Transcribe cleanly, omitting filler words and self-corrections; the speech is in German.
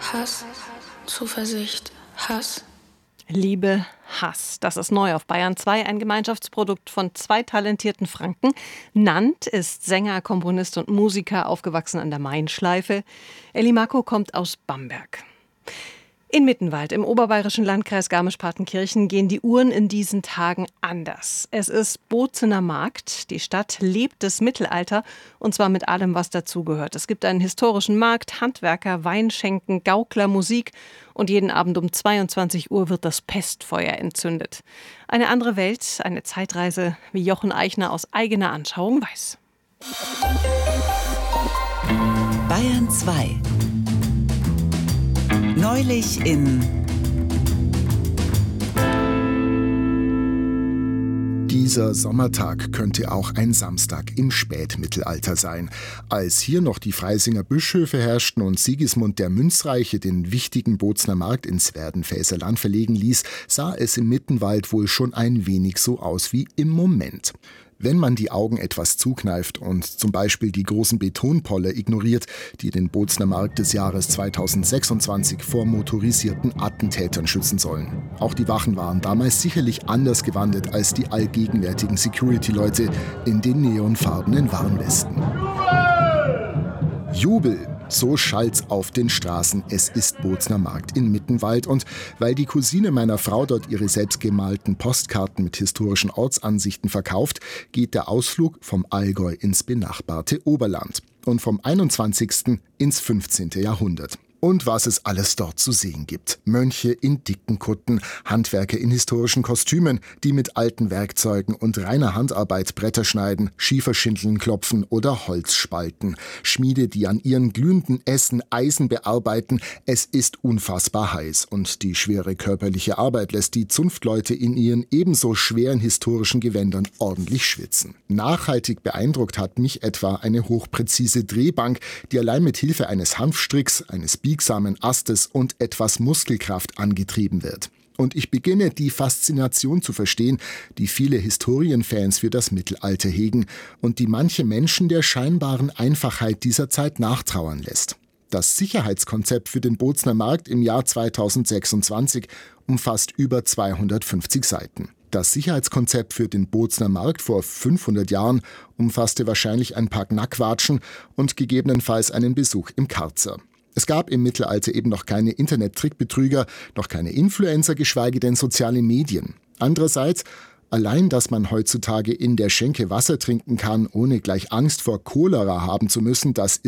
Hass, Zuversicht, Hass. Liebe, Hass. Das ist neu auf Bayern 2, ein Gemeinschaftsprodukt von 2 talentierten Franken. Nant ist Sänger, Komponist und Musiker, aufgewachsen an der Mainschleife. Elli Marco kommt aus Bamberg. In Mittenwald im oberbayerischen Landkreis Garmisch-Partenkirchen gehen die Uhren in diesen Tagen anders. Es ist Bozener Markt. Die Stadt lebt das Mittelalter und zwar mit allem, was dazugehört. Es gibt einen historischen Markt, Handwerker, Weinschenken, Gaukler, Musik und jeden Abend um 22 Uhr wird das Pestfeuer entzündet. Eine andere Welt, eine Zeitreise, wie Jochen Eichner aus eigener Anschauung weiß. Bayern 2. Neulich in Dieser Sommertag könnte auch ein Samstag im Spätmittelalter sein. Als hier noch die Freisinger Bischöfe herrschten und Sigismund der Münzreiche den wichtigen Bozener Markt ins Werdenfelser Land verlegen ließ, sah es im Mittenwald wohl schon ein wenig so aus wie im Moment. Wenn man die Augen etwas zukneift und zum Beispiel die großen Betonpoller ignoriert, die den Bozener Markt des Jahres 2026 vor motorisierten Attentätern schützen sollen. Auch die Wachen waren damals sicherlich anders gewandet als die allgegenwärtigen Security-Leute in den neonfarbenen Warnwesten. Jubel! So schallt's auf den Straßen. Es ist Bozener Markt in Mittenwald und weil die Cousine meiner Frau dort ihre selbstgemalten Postkarten mit historischen Ortsansichten verkauft, geht der Ausflug vom Allgäu ins benachbarte Oberland und vom 21. ins 15. Jahrhundert. Und was es alles dort zu sehen gibt. Mönche in dicken Kutten, Handwerker in historischen Kostümen, die mit alten Werkzeugen und reiner Handarbeit Bretter schneiden, Schieferschindeln klopfen oder Holz spalten. Schmiede, die an ihren glühenden Essen Eisen bearbeiten. Es ist unfassbar heiß und die schwere körperliche Arbeit lässt die Zunftleute in ihren ebenso schweren historischen Gewändern ordentlich schwitzen. Nachhaltig beeindruckt hat mich etwa eine hochpräzise Drehbank, die allein mit Hilfe eines Hanfstricks, eines biegsamen Astes und etwas Muskelkraft angetrieben wird. Und ich beginne die Faszination zu verstehen, die viele Historienfans für das Mittelalter hegen und die manche Menschen der scheinbaren Einfachheit dieser Zeit nachtrauern lässt. Das Sicherheitskonzept für den Bozener Markt im Jahr 2026 umfasst über 250 Seiten. Das Sicherheitskonzept für den Bozener Markt vor 500 Jahren umfasste wahrscheinlich ein paar Knackwatschen und gegebenenfalls einen Besuch im Karzer. Es gab im Mittelalter eben noch keine Internet-Trickbetrüger, noch keine Influencer, geschweige denn soziale Medien. Andererseits, allein, dass man heutzutage in der Schenke Wasser trinken kann, ohne gleich Angst vor Cholera haben zu müssen, das ist